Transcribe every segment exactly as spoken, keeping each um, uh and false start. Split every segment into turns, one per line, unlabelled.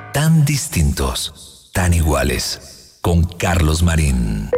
Tan distintos, tan iguales. Con Carlos Marín.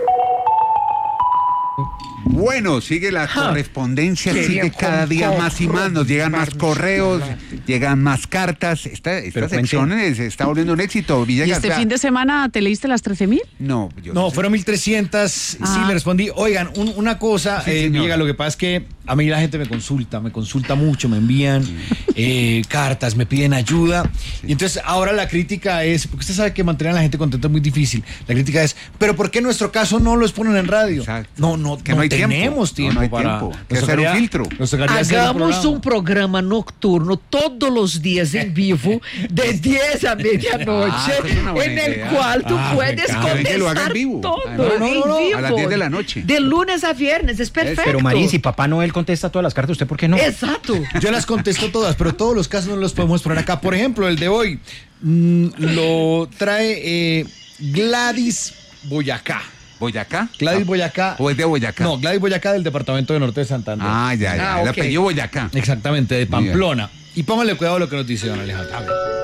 Bueno, sigue la correspondencia, sigue cada día más y más, nos llegan más correos, llegan más cartas. Esta, esta sección se está volviendo un éxito, Villegas.
¿Y este fin de semana te leíste las trece mil?
No, yo
no,
no sé.
fueron mil trescientas,
Ah.
sí le respondí. Oigan, un- una cosa,
Sí,
eh,
señor.
Villegas, lo que pasa es que a mí la gente me consulta, me consulta mucho, me envían eh, cartas, me piden ayuda. Y entonces ahora la crítica es, porque usted sabe que mantener a la gente contenta es muy difícil, la crítica es, pero ¿por qué en nuestro caso no los ponen en radio?
Exacto.
No, no,
Que
no,
no hay tiempo.
tenemos
No,
tiempo
no hay
para...
tiempo. Que
nos
hacer un
tocaría-
filtro.
nos tocaría hacer
Hagamos
programa.
um programa nocturno todos los días en vivo, de diez a medianoche,
Ah, esa es una buena
en el
idea.
cual tú
Ah, me
puedes
encanta.
Que lo haga en
contestar
vivo.
todo
Además,
no, no,
en
no,
vivo.
a las diez de la noche.
De lunes a viernes, es perfecto.
Pero Marín, si Papá Noel contesta todas las cartas, ¿usted por qué no?
Exacto.
Yo las contesto todas, pero todos los casos no los podemos poner acá. Por ejemplo, el de hoy mm, lo trae eh, Gladys Boyacá.
¿Boyacá?
Gladys Boyacá.
¿O es de Boyacá?
No, Gladys Boyacá del departamento de Norte de Santander.
Ah, ya, ya.
Ah,
el
ok.
apellido Boyacá.
Exactamente, de Pamplona. Y póngale cuidado a lo que nos dice don Alejandro.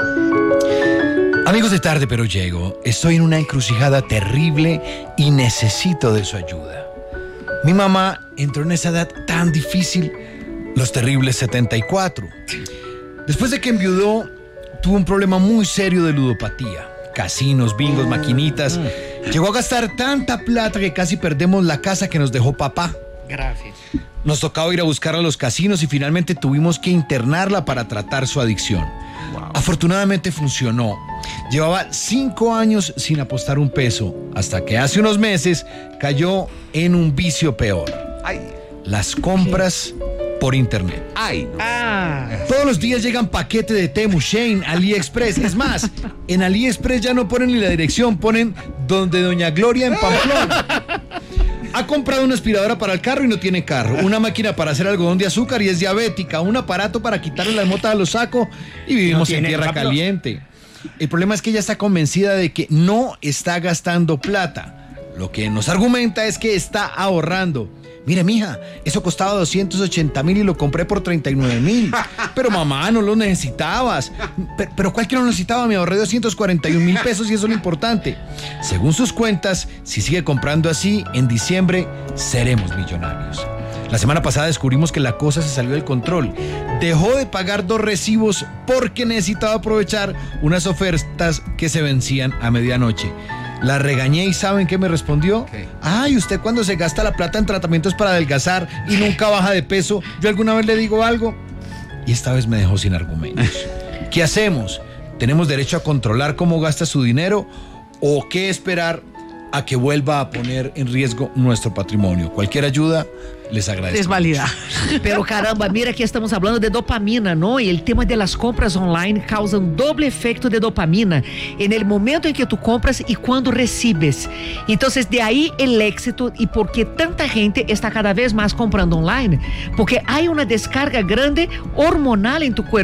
Amigos de Tarde Pero Llego, estoy en una encrucijada terrible y necesito de su ayuda. Mi mamá entró en esa edad tan difícil, los terribles setenta y cuatro. Después de que enviudó, tuvo un problema muy serio de ludopatía. Casinos, bingos, maquinitas. Llegó a gastar tanta plata que casi perdemos la casa que nos dejó papá.
Grave.
Nos tocaba ir a buscar a los casinos y finalmente tuvimos que internarla para tratar su adicción. Afortunadamente funcionó. Llevaba cinco años sin apostar un peso, hasta que hace unos meses cayó en un vicio peor:
Ay,
las compras por internet.
ay, no.
Ah,
Todos los días llegan paquetes de Temu, Shein, AliExpress. Es más, en AliExpress ya no ponen ni la dirección, ponen donde Doña Gloria en Pamplona. Ha comprado una aspiradora para el carro y no tiene carro, una máquina para hacer algodón de azúcar y es diabética, un aparato para quitarle las motas a los sacos y vivimos
No
en
tiene
tierra
rápido.
caliente. El problema es que ella está convencida de que no está gastando plata. Lo que nos argumenta es que está ahorrando. Mire, mija, eso costaba doscientos ochenta mil y lo compré por treinta y nueve mil. Pero mamá, no lo necesitabas. Pero, pero ¿cuál que no lo necesitaba? Me ahorré doscientos cuarenta y un mil pesos y eso es lo importante. Según sus cuentas, si sigue comprando así, en diciembre seremos millonarios. La semana pasada descubrimos que la cosa se salió del control. Dejó de pagar dos recibos porque necesitaba aprovechar unas ofertas que se vencían a medianoche. La regañé y ¿saben qué me respondió?
¿Qué?
Ay, usted cuando se gasta la plata en tratamientos para adelgazar y nunca baja de peso, ¿yo alguna vez le digo algo? Y esta vez me dejó sin argumentos. ¿Qué hacemos? ¿Tenemos derecho a controlar cómo gasta su dinero o qué esperar a que vuelva a poner en riesgo nuestro patrimonio? Cualquier ayuda, les agradezco.
Es válida.
pero caramba, mira que estamos hablando de dopamina, ¿no? Y el tema de las compras online causa un doble efecto de dopamina en el momento en que tú compras y cuando recibes. Entonces, de ahí el éxito y por qué tanta gente está cada vez más comprando online. Porque hay una descarga grande hormonal en tu cuerpo.